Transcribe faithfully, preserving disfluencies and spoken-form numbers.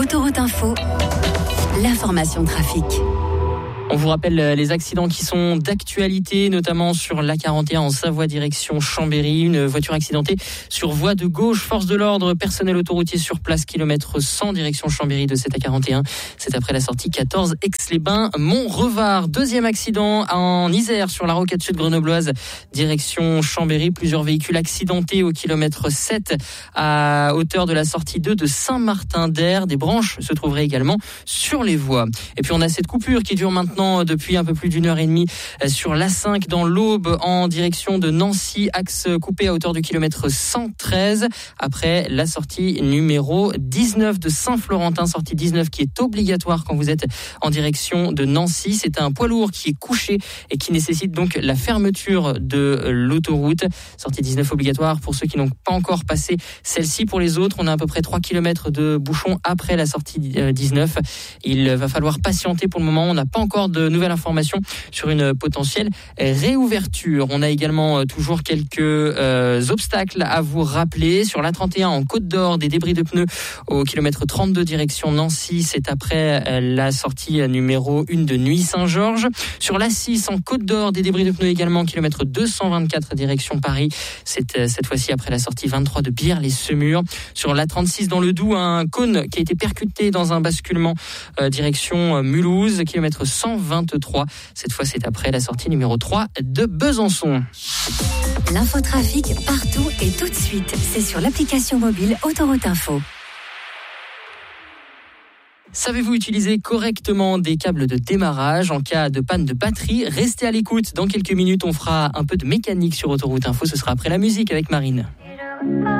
Autoroute Info, l'information trafic. On vous rappelle les accidents qui sont d'actualité, notamment sur l'A quarante et un en Savoie direction Chambéry. Une voiture accidentée sur voie de gauche. Force de l'ordre, personnel autoroutier sur place, kilomètre cent direction Chambéry de cette A quarante et un. C'est après la sortie quatorze Aix-les-Bains, Mont-Revard. Deuxième accident en Isère sur la rocade sud grenobloise direction Chambéry. Plusieurs véhicules accidentés au kilomètre sept à hauteur de la sortie deux de Saint-Martin-d'Air. Des branches se trouveraient également sur les voies. Et puis on a cette coupure qui dure maintenant depuis un peu plus d'une heure et demie sur l'A cinq dans l'Aube en direction de Nancy, axe coupé à hauteur du kilomètre cent treize après la sortie numéro dix-neuf de Saint-Florentin, sortie dix-neuf qui est obligatoire quand vous êtes en direction de Nancy. C'est un poids lourd qui est couché et qui nécessite donc la fermeture de l'autoroute. Sortie dix-neuf obligatoire pour ceux qui n'ont pas encore passé celle-ci. Pour les autres, on a à peu près trois kilomètres de bouchon après la sortie dix-neuf. Il va falloir patienter pour le moment. On n'a pas encore de nouvelles informations sur une potentielle réouverture. On a également toujours quelques euh, obstacles à vous rappeler. Sur l'A trente et un en Côte d'Or, des débris de pneus au kilomètre trente-deux direction Nancy. C'est après la sortie numéro un de Nuit-Saint-Georges. Sur l'A six en Côte d'Or, des débris de pneus également, kilomètre deux cent vingt-quatre direction Paris. C'est cette fois-ci après la sortie vingt-trois de Bière-les-Semurs. Sur l'A trente-six dans le Doubs, un cône qui a été percuté dans un basculement euh, direction Mulhouse, kilomètre cent vingt-trois. Cette fois, c'est après la sortie numéro trois de Besançon. L'infotrafic partout et tout de suite. C'est sur l'application mobile Autoroute Info. Savez-vous utiliser correctement des câbles de démarrage en cas de panne de batterie? Restez à l'écoute. Dans quelques minutes, on fera un peu de mécanique sur Autoroute Info. Ce sera après la musique avec Marine.